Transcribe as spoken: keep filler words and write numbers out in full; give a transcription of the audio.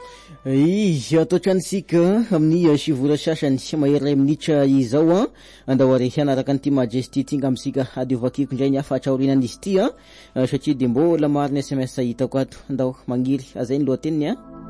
Izy atao tranisika amin'ny sivola sasany mahery minitra izao an andao are hianaraka an'ity majesty ty nga amsika adiovakiko indray ny afatra orinan'izy ty an satria de mbola marina S M S hitako ato andao magniry azay ny lohateniny an